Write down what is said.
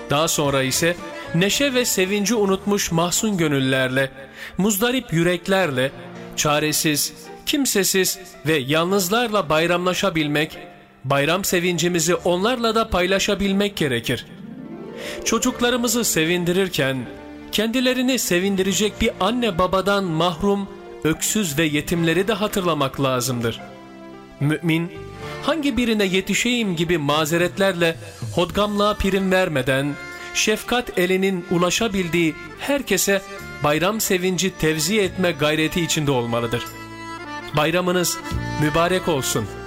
Daha sonra ise neşe ve sevinci unutmuş mahzun gönüllerle, muzdarip yüreklerle, çaresiz, kimsesiz ve yalnızlarla bayramlaşabilmek, bayram sevincimizi onlarla da paylaşabilmek gerekir. Çocuklarımızı sevindirirken, kendilerini sevindirecek bir anne babadan mahrum, öksüz ve yetimleri de hatırlamak lazımdır. Mümin, hangi birine yetişeyim gibi mazeretlerle hodgamlığa prim vermeden, şefkat elinin ulaşabildiği herkese bayram sevinci tevzi etme gayreti içinde olmalıdır. Bayramınız mübarek olsun.